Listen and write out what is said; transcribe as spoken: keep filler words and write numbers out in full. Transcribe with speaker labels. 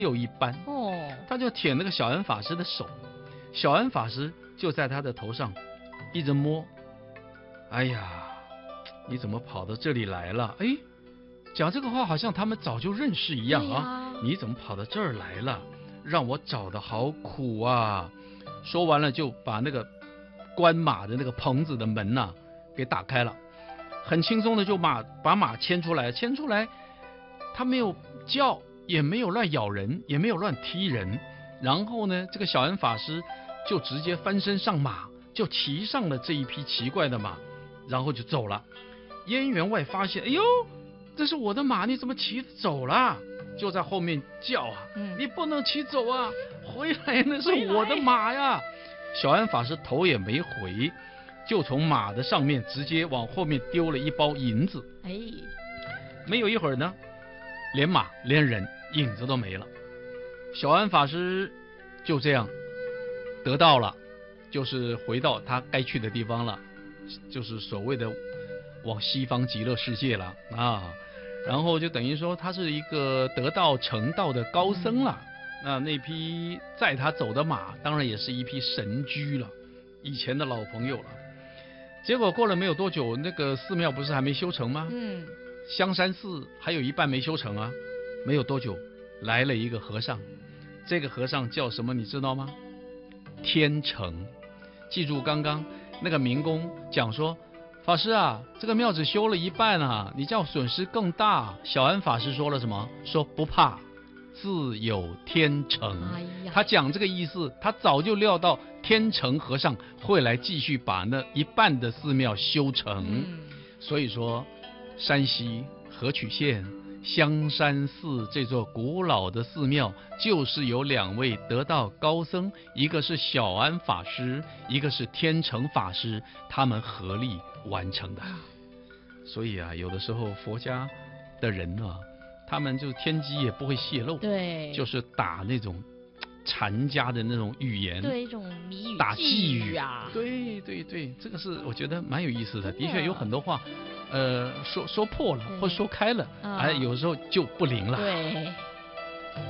Speaker 1: 有一般
Speaker 2: 哦，
Speaker 1: 他就舔那个小安法师的手，小安法师就在他的头上一直摸。哎呀，你怎么跑到这里来了？哎，讲这个话好像他们早就认识一样啊。你怎么跑到这儿来了？让我找的好苦啊！说完了就把那个关马的那个棚子的门呐、啊、给打开了，很轻松的就马把马牵出来，牵出来，他没有叫，也没有乱咬人，也没有乱踢人。然后呢，这个小安法师就直接翻身上马，就骑上了这一匹奇怪的马，然后就走了。燕员外发现，哎呦，这是我的马，你怎么骑走了？就在后面叫啊，嗯、你不能骑走啊，回来那是我的马呀！小安法师头也没回，就从马的上面直接往后面丢了一包银子。哎，没有一会儿呢，连马连人影子都没了。小安法师就这样得到了，就是回到他该去的地方了，就是所谓的往西方极乐世界了啊。然后就等于说他是一个得道成道的高僧了。那那匹载他走的马当然也是一匹神驹了，以前的老朋友了。结果过了没有多久，那个寺庙不是还没修成吗？嗯，香山寺还有一半没修成啊。没有多久来了一个和尚，这个和尚叫什么你知道吗？天成。记住刚刚那个民工讲说，法师啊，这个庙只修了一半啊，你这样损失更大。小安法师说了什么？说不怕，自有天成。哎、他讲这个意思，他早就料到天成和尚会来继续把那一半的寺庙修成。嗯、所以说，山西河曲县香山寺这座古老的寺庙，就是有两位得道高僧，一个是小安法师，一个是天成法师，他们合力完成的。所以啊，有的时候佛家的人啊，他们就天机也不会泄露，对，就是打那种禅家的那种语言，
Speaker 2: 对，一种谜语，
Speaker 1: 打寄
Speaker 2: 语啊，
Speaker 1: 对对对，这个是我觉得蛮有意思的。的确有很多话，呃，说说破了或说开了，哎、嗯，有时候就不灵了。
Speaker 2: 对。